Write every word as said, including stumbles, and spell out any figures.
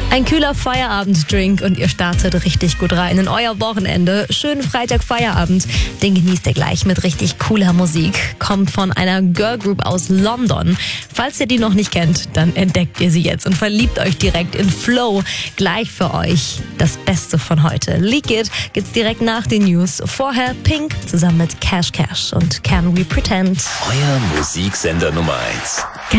Ein kühler Feierabenddrink und ihr startet richtig gut rein in euer Wochenende. Schönen Freitag-Feierabend, den genießt ihr gleich mit richtig cooler Musik. Kommt von einer Girlgroup aus London. Falls ihr die noch nicht kennt, dann entdeckt ihr sie jetzt und verliebt euch direkt in Flow. Gleich für euch das Beste von heute. Leak It gibt's direkt nach den News. Vorher Pink zusammen mit Cash Cash und Can We Pretend. Euer Musiksender Nummer eins.